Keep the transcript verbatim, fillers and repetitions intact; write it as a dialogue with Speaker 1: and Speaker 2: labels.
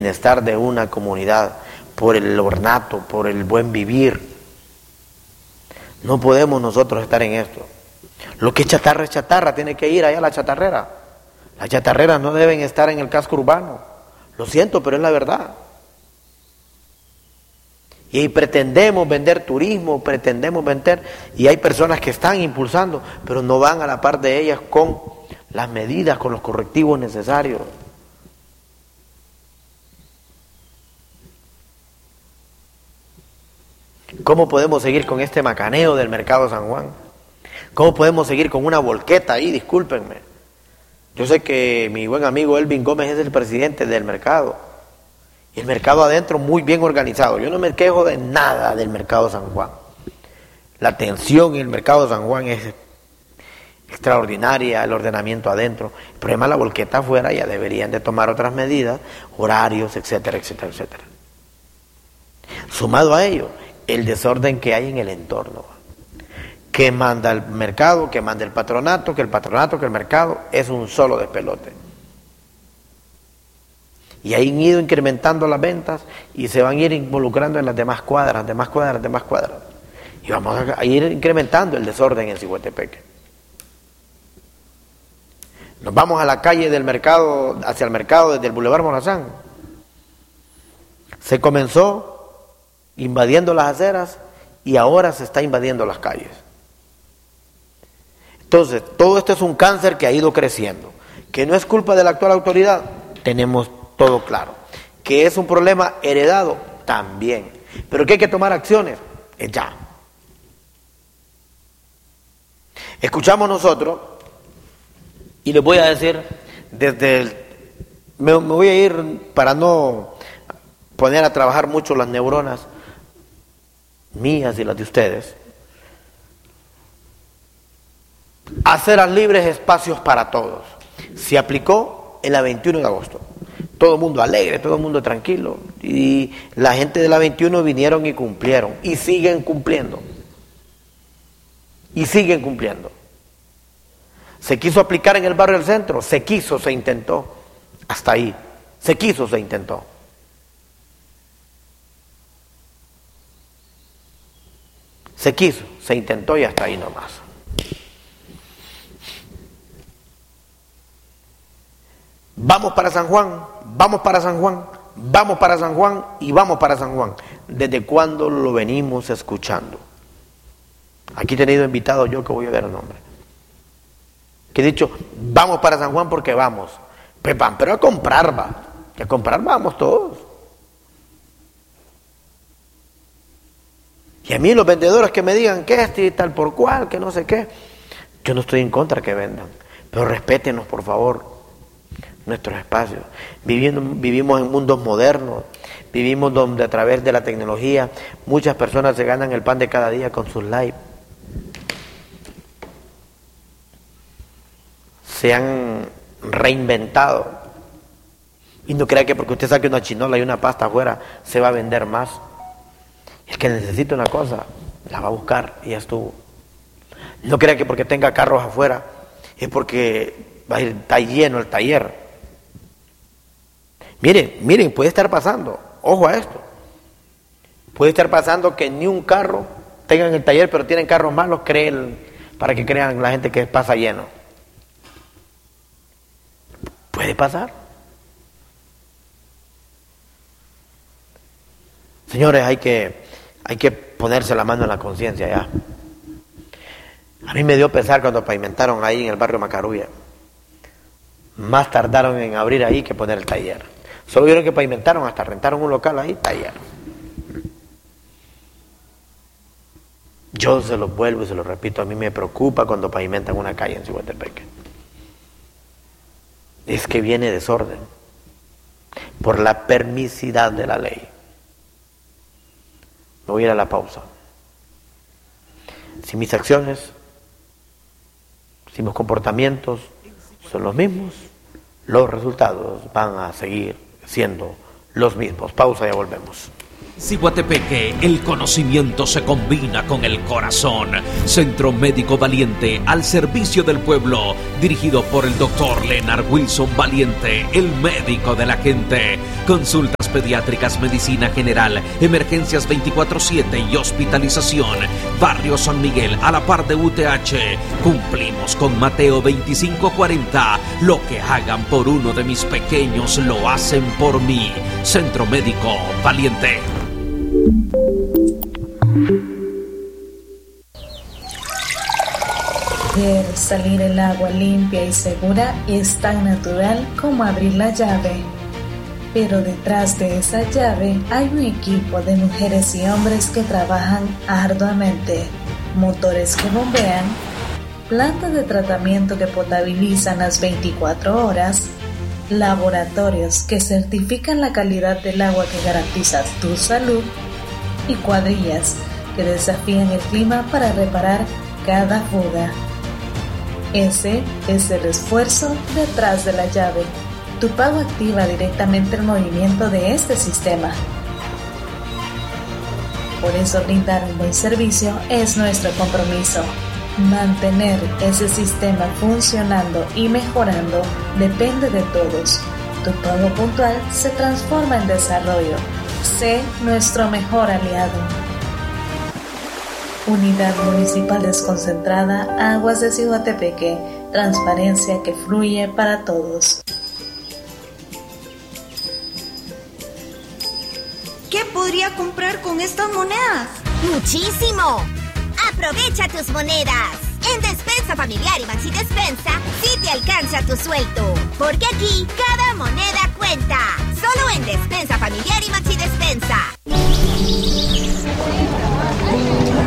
Speaker 1: bienestar de una comunidad, por el ornato, por el buen vivir. No podemos nosotros estar en esto. Lo que es chatarra es chatarra, tiene que ir allá a la chatarrera. Las chatarreras no deben estar en el casco urbano. Lo siento, pero es la verdad. Y pretendemos vender turismo, pretendemos vender, y hay personas que están impulsando, pero no van a la par de ellas con las medidas, con los correctivos necesarios. ¿Cómo podemos seguir con este macaneo del mercado San Juan? ¿Cómo podemos seguir con una volqueta ahí? Discúlpenme. Yo sé que mi buen amigo Elvin Gómez es el presidente del mercado. Y el mercado adentro muy bien organizado. Yo no me quejo de nada del mercado San Juan. La atención en el mercado San Juan es extraordinaria, el ordenamiento adentro. El problema es la volqueta afuera, ya deberían de tomar otras medidas, horarios, etcétera, etcétera, etcétera. Sumado a ello, el desorden que hay en el entorno. Que manda el mercado, que manda el patronato, que el patronato, que el mercado, es un solo despelote. Y ahí han ido incrementando las ventas y se van a ir involucrando en las demás cuadras, demás cuadras, demás cuadras. Y vamos a ir incrementando el desorden en Ciguatepeque. Nos vamos a la calle del mercado, hacia el mercado desde el Boulevard Morazán. Se comenzó invadiendo las aceras y ahora se está invadiendo las calles. Entonces, todo esto es un cáncer que ha ido creciendo. Que no es culpa de la actual autoridad, tenemos todo claro. Que es un problema heredado, también. Pero que hay que tomar acciones, es ya. Escuchamos nosotros, y les voy a decir, desde el, me, me voy a ir para no poner a trabajar mucho las neuronas mías y las de ustedes. Aceras libres, espacios para todos. Se aplicó en la veintiuno de agosto. Todo el mundo alegre, todo el mundo tranquilo. Y la gente de la veintiuno vinieron y cumplieron. Y siguen cumpliendo. Y siguen cumpliendo. Se quiso aplicar en el barrio del centro. Se quiso, se intentó. Hasta ahí. Se quiso, se intentó. Se quiso, se intentó y hasta ahí nomás. Vamos para San Juan, vamos para San Juan, vamos para San Juan y vamos para San Juan. ¿Desde cuándo lo venimos escuchando? Aquí he tenido invitado yo que voy a ver el nombre. Que he dicho, vamos para San Juan porque vamos. Pero, pero a comprar va, que a comprar vamos todos. Y a mí los vendedores que me digan que este y tal por cual, que no sé qué, yo no estoy en contra que vendan, pero respétenos por favor nuestros espacios. Viviendo, vivimos en mundos modernos, vivimos donde a través de la tecnología muchas personas se ganan el pan de cada día con sus live. Se han reinventado. Y no crea que porque usted saque una chinola y una pasta afuera se va a vender más. Es que necesita una cosa, la va a buscar y ya estuvo. No crea que porque tenga carros afuera es porque va a ir, está lleno el taller. Miren, miren, puede estar pasando, ojo a esto. Puede estar pasando que ni un carro tengan el taller, pero tienen carros malos, creen, para que crean la gente que pasa lleno. Puede pasar. Señores, hay que, hay que ponerse la mano en la conciencia ya. A mí me dio pesar cuando pavimentaron ahí en el barrio Macarulla. Más tardaron en abrir ahí que poner el taller. Solo vieron que pavimentaron, hasta rentaron un local ahí, taller. Yo se los vuelvo y se los repito, a mí me preocupa cuando pavimentan una calle en Ciguatepeque. Es que viene desorden por la permisidad de la ley. Me voy a ir a la pausa. Si mis acciones, si mis comportamientos son los mismos, los resultados van a seguir siendo los mismos. Pausa, ya volvemos.
Speaker 2: Ciguatepeque, el conocimiento se combina con el corazón. Centro Médico Valiente, al servicio del pueblo, dirigido por el doctor Leonard Wilson Valiente, el médico de la gente. Consultas urgencias pediátricas, medicina general, emergencias veinticuatro siete y hospitalización. Barrio San Miguel, a la par de U T H. Cumplimos con Mateo veinticinco cuarenta. Lo que hagan por uno de mis pequeños lo hacen por mí. Centro Médico Valiente.
Speaker 3: Ver salir el agua limpia y segura es tan natural como abrir la llave. Pero detrás de esa llave hay un equipo de mujeres y hombres que trabajan arduamente. Motores que bombean, plantas de tratamiento que potabilizan las veinticuatro horas, laboratorios que certifican la calidad del agua que garantiza tu salud y cuadrillas que desafían el clima para reparar cada fuga. Ese es el esfuerzo detrás de la llave. Tu pago activa directamente el movimiento de este sistema. Por eso brindar un buen servicio es nuestro compromiso. Mantener ese sistema funcionando y mejorando depende de todos. Tu pago puntual se transforma en desarrollo. Sé nuestro mejor aliado. Unidad Municipal Desconcentrada Aguas de Cihuatepeque. Transparencia que fluye para todos.
Speaker 4: ¿Qué podría comprar con estas monedas?
Speaker 5: ¡Muchísimo! ¡Aprovecha tus monedas! En Despensa Familiar y Maxi Despensa sí te alcanza tu sueldo. Porque aquí cada moneda cuenta. Solo en Despensa Familiar y Maxi Despensa.